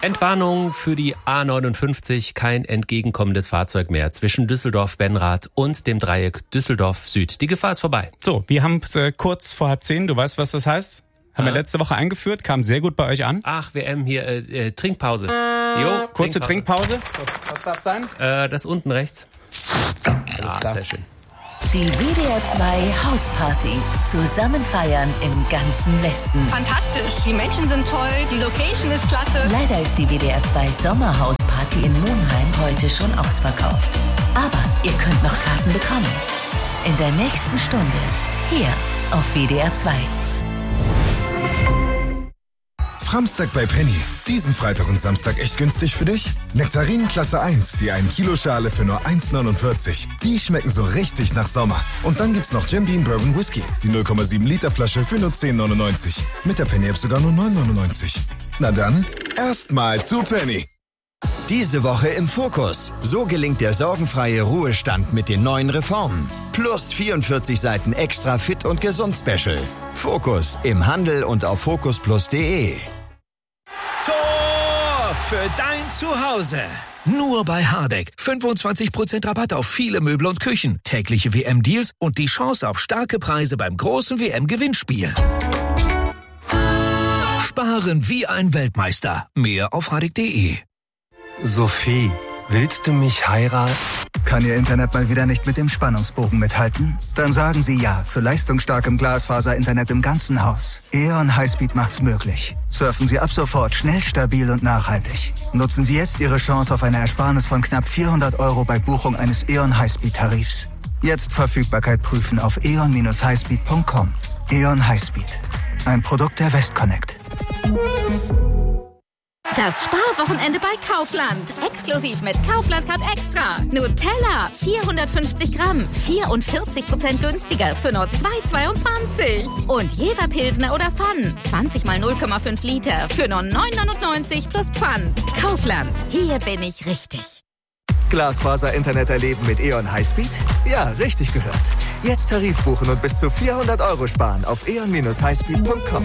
Entwarnung für die A59, kein entgegenkommendes Fahrzeug mehr zwischen Düsseldorf-Benrath und dem Dreieck Düsseldorf-Süd. Die Gefahr ist vorbei. So, wir haben es kurz vor 9:30. Du weißt, was das heißt? Haben wir letzte Woche eingeführt, kam sehr gut bei euch an. Ach, WM hier, Trinkpause. Jo, kurze Trinkpause. Was darf sein? Das unten rechts. Ja, sehr schön. Die WDR 2 Hausparty. Zusammen feiern im ganzen Westen. Fantastisch. Die Menschen sind toll, die Location ist klasse. Leider ist die WDR 2 Sommerhausparty in Monheim heute schon ausverkauft. Aber ihr könnt noch Karten bekommen. In der nächsten Stunde. Hier auf WDR 2. Framstag bei Penny. Diesen Freitag und Samstag echt günstig für dich? Nektarinen Klasse 1, die 1 Kilo Schale für nur 1,49. Die schmecken so richtig nach Sommer. Und dann gibt's noch Jim Beam Bourbon Whisky, die 0,7 Liter Flasche für nur 10,99. Mit der Penny-App sogar nur 9,99. Na dann, erstmal zu Penny. Diese Woche im Fokus. So gelingt der sorgenfreie Ruhestand mit den neuen Reformen. Plus 44 Seiten extra Fit und Gesund Special. Fokus im Handel und auf focusplus.de. Tor für dein Zuhause. Nur bei Hardegg. 25% Rabatt auf viele Möbel und Küchen. Tägliche WM-Deals und die Chance auf starke Preise beim großen WM-Gewinnspiel. Sparen wie ein Weltmeister. Mehr auf hardegg.de. Sophie, willst du mich heiraten? Kann Ihr Internet mal wieder nicht mit dem Spannungsbogen mithalten? Dann sagen Sie ja zu leistungsstarkem Glasfaser-Internet im ganzen Haus. E.ON Highspeed macht's möglich. Surfen Sie ab sofort schnell, stabil und nachhaltig. Nutzen Sie jetzt Ihre Chance auf eine Ersparnis von knapp 400 € bei Buchung eines E.ON Highspeed-Tarifs. Jetzt Verfügbarkeit prüfen auf eon-highspeed.com. E.ON Highspeed. Ein Produkt der Westconnect. Das Sparwochenende bei Kaufland. Exklusiv mit Kaufland Card Extra. Nutella, 450 Gramm, 44% günstiger für nur 2,22. Und Jever Pilsner oder Pfann, 20 mal 0,5 Liter für nur 9,99 plus Pfand. Kaufland, hier bin ich richtig. Glasfaser-Internet erleben mit E.ON Highspeed? Ja, richtig gehört. Jetzt Tarif buchen und bis zu 400 € sparen auf eon-highspeed.com.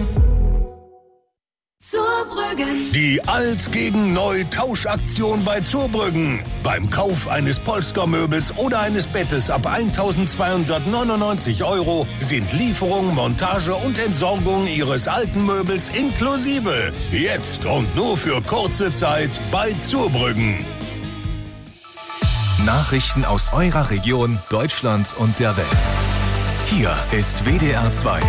Zurbrüggen. Die Alt gegen Neu Tauschaktion bei Zurbrüggen. Beim Kauf eines Polstermöbels oder eines Bettes ab 1.299 € sind Lieferung, Montage und Entsorgung Ihres alten Möbels inklusive. Jetzt und nur für kurze Zeit bei Zurbrüggen. Nachrichten aus eurer Region, Deutschland und der Welt. Hier ist WDR 2.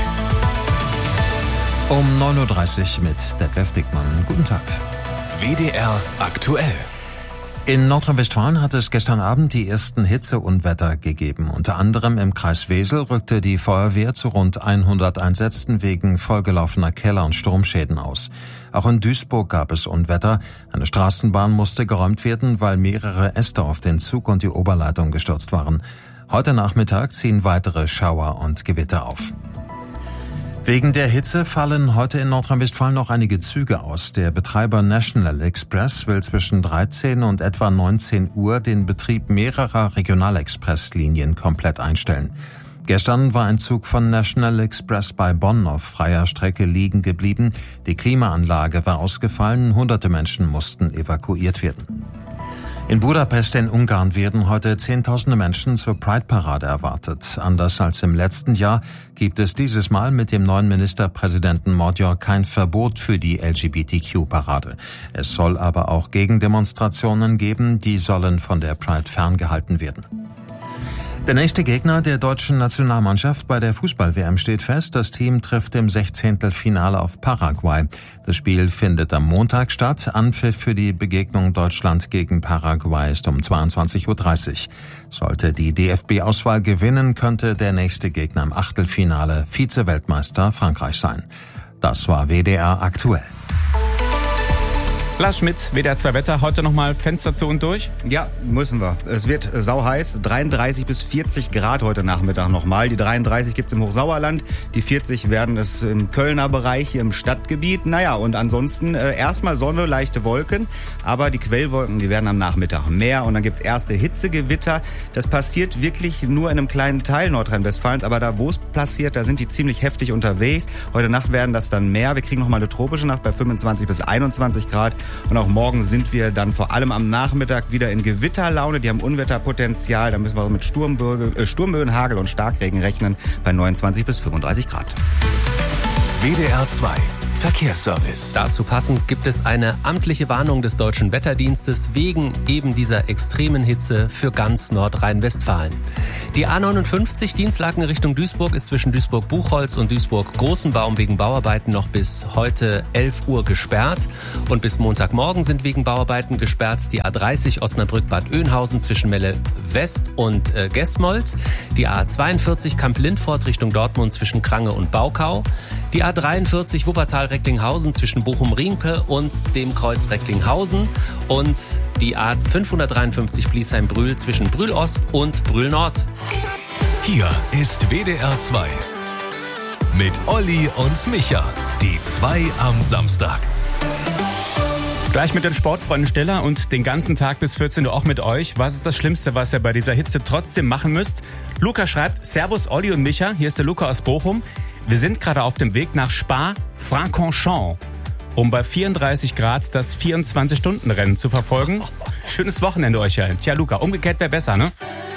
Um 9:30 Uhr mit Detlef Dickmann. Guten Tag. WDR aktuell. In Nordrhein-Westfalen hat es gestern Abend die ersten Hitzeunwetter gegeben. Unter anderem im Kreis Wesel rückte die Feuerwehr zu rund 100 Einsätzen wegen vollgelaufener Keller- und Sturmschäden aus. Auch in Duisburg gab es Unwetter. Eine Straßenbahn musste geräumt werden, weil mehrere Äste auf den Zug und die Oberleitung gestürzt waren. Heute Nachmittag ziehen weitere Schauer und Gewitter auf. Wegen der Hitze fallen heute in Nordrhein-Westfalen noch einige Züge aus. Der Betreiber National Express will zwischen 13 und etwa 19 Uhr den Betrieb mehrerer Regionalexpresslinien komplett einstellen. Gestern war ein Zug von National Express bei Bonn auf freier Strecke liegen geblieben. Die Klimaanlage war ausgefallen, hunderte Menschen mussten evakuiert werden. In Budapest in Ungarn werden heute Zehntausende Menschen zur Pride-Parade erwartet. Anders als im letzten Jahr gibt es dieses Mal mit dem neuen Ministerpräsidenten Magyar kein Verbot für die LGBTQ-Parade. Es soll aber auch Gegendemonstrationen geben, die sollen von der Pride ferngehalten werden. Der nächste Gegner der deutschen Nationalmannschaft bei der Fußball-WM steht fest. Das Team trifft im 16. Finale auf Paraguay. Das Spiel findet am Montag statt. Anpfiff für die Begegnung Deutschland gegen Paraguay ist um 22:30 Uhr. Sollte die DFB-Auswahl gewinnen, könnte der nächste Gegner im Achtelfinale Vize-Weltmeister Frankreich sein. Das war WDR aktuell. Lars Schmidt, WDR 2 Wetter, heute nochmal Fenster zu und durch? Ja, müssen wir. Es wird sauheiß, 33 bis 40 Grad heute Nachmittag nochmal. Die 33 gibt's im Hochsauerland, die 40 werden es im Kölner Bereich, hier im Stadtgebiet. Naja, und ansonsten erstmal Sonne, leichte Wolken, aber die Quellwolken, die werden am Nachmittag mehr. Und dann gibt's erste Hitzegewitter. Das passiert wirklich nur in einem kleinen Teil Nordrhein-Westfalens, aber da, wo es passiert, da sind die ziemlich heftig unterwegs. Heute Nacht werden das dann mehr. Wir kriegen nochmal eine tropische Nacht bei 25 bis 21 Grad. Und auch morgen sind wir dann vor allem am Nachmittag wieder in Gewitterlaune. Die haben Unwetterpotenzial. Da müssen wir mit Sturmböen, Hagel und Starkregen rechnen bei 29 bis 35 Grad. WDR 2 Verkehrsservice. Dazu passend gibt es eine amtliche Warnung des Deutschen Wetterdienstes wegen eben dieser extremen Hitze für ganz Nordrhein-Westfalen. Die A59 Dienstlaken Richtung Duisburg ist zwischen Duisburg-Buchholz und Duisburg-Großenbaum wegen Bauarbeiten noch bis heute 11 Uhr gesperrt. Und bis Montagmorgen sind wegen Bauarbeiten gesperrt die A30 Osnabrück-Bad Oeynhausen zwischen Melle West und Gesmold, die A42 Kamp-Lindfort Richtung Dortmund zwischen Krange und Baukau, die A43 Wuppertal-Recklinghausen zwischen Bochum-Rienke und dem Kreuz Recklinghausen und die A553 Bliesheim-Brühl zwischen Brühl-Ost und Brühl-Nord. Hier ist WDR 2 mit Olli und Micha, die 2 am Samstag. Gleich mit den Sportfreunden Steller und den ganzen Tag bis 14 Uhr auch mit euch. Was ist das Schlimmste, was ihr bei dieser Hitze trotzdem machen müsst? Luca schreibt, Servus Olli und Micha, hier ist der Luca aus Bochum. Wir sind gerade auf dem Weg nach Spa-Francorchamps, um bei 34 Grad das 24-Stunden-Rennen zu verfolgen. Schönes Wochenende euch allen. Tja, Luca, umgekehrt wäre besser, ne?